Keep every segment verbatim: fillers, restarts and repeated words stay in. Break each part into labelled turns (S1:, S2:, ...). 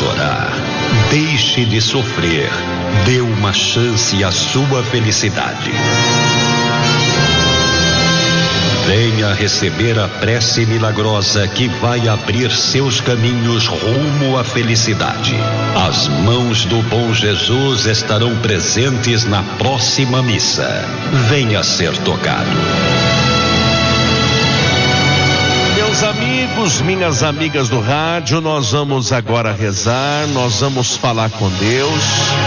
S1: chorar. Deixe de sofrer. Dê uma chance à sua felicidade. Venha receber a prece milagrosa que vai abrir seus caminhos rumo à felicidade. As mãos do bom Jesus estarão presentes na próxima missa. Venha ser tocado.
S2: Meus amigos, minhas amigas do rádio, nós vamos agora rezar, nós vamos falar com Deus,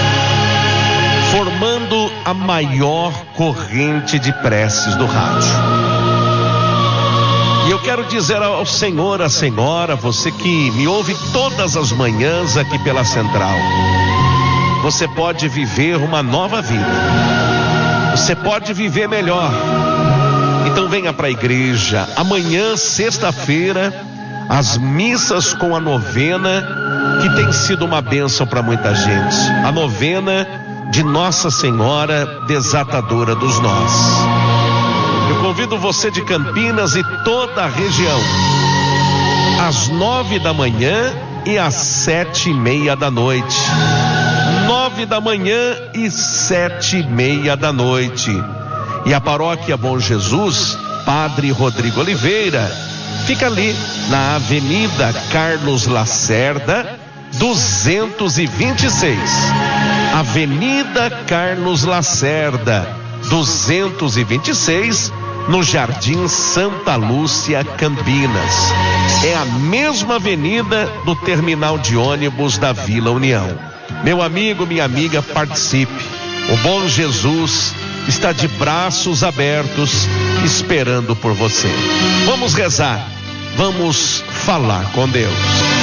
S2: formando a maior corrente de preces do rádio. E eu quero dizer ao Senhor, à Senhora, você que me ouve todas as manhãs aqui pela Central, você pode viver uma nova vida, você pode viver melhor. Então venha para a igreja, amanhã, sexta-feira, as missas com a novena, que tem sido uma bênção para muita gente, a novena de Nossa Senhora Desatadora dos Nós. Eu convido você de Campinas e toda a região, às nove da manhã e às sete e meia da noite. Nove da manhã e sete e meia da noite. E a paróquia Bom Jesus, Padre Rodrigo Oliveira, fica ali na Avenida Carlos Lacerda, duzentos e vinte e seis. Avenida Carlos Lacerda, duzentos e vinte e seis, no Jardim Santa Lúcia, Campinas. É a mesma avenida do terminal de ônibus da Vila União. Meu amigo, minha amiga, participe. O bom Jesus está de braços abertos, esperando por você. Vamos rezar, vamos falar com Deus.